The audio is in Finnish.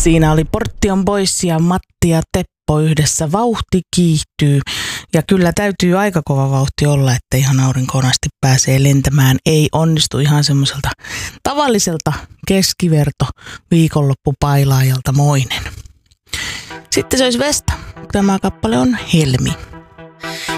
Siinä oli Portion Boys ja Matti ja Teppo yhdessä. Vauhti kiihtyy ja kyllä täytyy aika kova vauhti olla, että ihan aurinkoon asti pääsee lentämään. Ei onnistu ihan semmoiselta tavalliselta keskiverto viikonloppupailaajalta moinen. Sitten se olisi Vesta. Tämä kappale on Helmi.